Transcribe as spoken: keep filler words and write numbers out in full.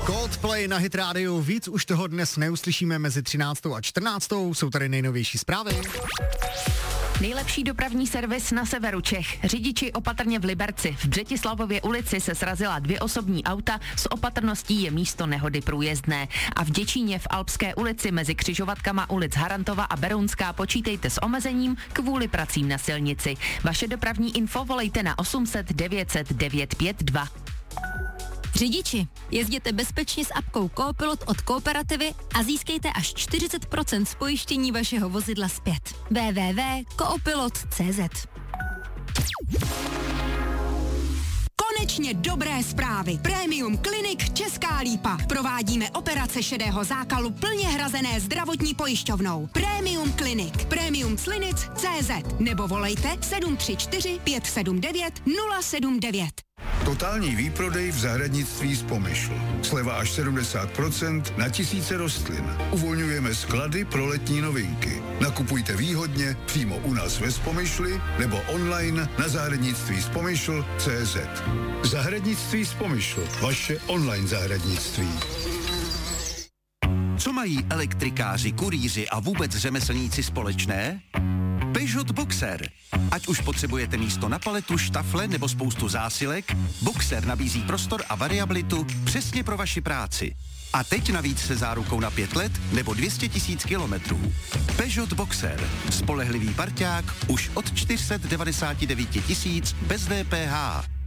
Coldplay na Hit rádiu, víc už toho dnes neuslyšíme mezi třináctou a čtrnáctou, jsou tady nejnovější zprávy. Nejlepší dopravní servis na severu Čech. Řidiči opatrně v Liberci. V Břetislavově ulici se srazila dvě osobní auta, s opatrností je místo nehody průjezdné. A v Děčíně v Alpské ulici mezi křižovatkama ulic Harantova a Berounská počítejte s omezením kvůli pracím na silnici. Vaše dopravní info volejte na osm set devět set devět pět dva. Řidiči, jezděte bezpečně s apkou Coopilot od Kooperativy a získejte až čtyřicet procent z pojištění vašeho vozidla zpět. w w w tečka coopilot tečka c z. Konečně dobré zprávy. Premium Clinic Česká Lípa. Provádíme operace šedého zákalu plně hrazené zdravotní pojišťovnou. Premium Clinic. Premium Clinic tečka c z nebo volejte sedm tři čtyři pět sedm devět nula sedm devět. Totální výprodej v zahradnictví z Pomyšl. Sleva až sedmdesát procent na tisíce rostlin. Uvolňujeme sklady pro letní novinky. Nakupujte výhodně přímo u nás ve Spomyšli nebo online na zahradnictví z Pomyšl tečka c z. Zahradnictví z Pomyšl. Vaše online zahradnictví. Co mají elektrikáři, kurýři a vůbec řemeslníci společné? Peugeot Boxer. Ať už potřebujete místo na paletu, štafle nebo spoustu zásilek, Boxer nabízí prostor a variabilitu přesně pro vaši práci. A teď navíc se zárukou na pět let nebo dvě stě tisíc kilometrů. Peugeot Boxer. Spolehlivý parťák už od čtyři sta devadesát devět tisíc bez D P H.